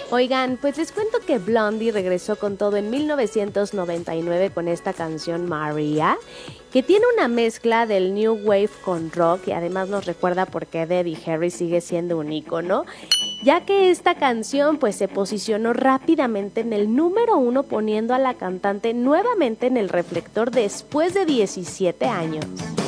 Oigan, pues les cuento que Blondie regresó con todo en 1999 con esta canción Maria, que tiene una mezcla del New Wave con rock y además nos recuerda por qué Debbie Harry sigue siendo un ícono, ya que esta canción pues se posicionó rápidamente en el número 1 poniendo a la cantante nuevamente en el reflector después de 17 años.